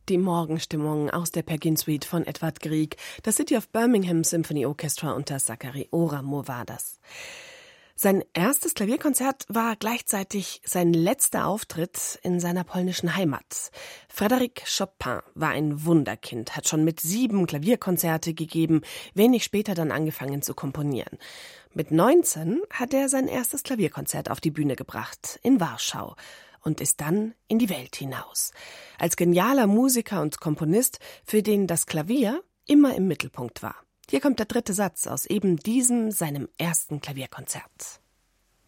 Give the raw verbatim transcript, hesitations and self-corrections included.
Die Morgenstimmung aus der Pekin Suite von Edvard Grieg. Das City of Birmingham Symphony Orchestra unter Sakari Oramo war das. Sein erstes Klavierkonzert war gleichzeitig sein letzter Auftritt in seiner polnischen Heimat. Frédéric Chopin war ein Wunderkind, hat schon mit sieben Klavierkonzerte gegeben, wenig später dann angefangen zu komponieren. Mit neunzehn hat er sein erstes Klavierkonzert auf die Bühne gebracht, in Warschau. Und ist dann in die Welt hinaus. Als genialer Musiker und Komponist, für den das Klavier immer im Mittelpunkt war. Hier kommt der dritte Satz aus eben diesem, seinem ersten Klavierkonzert.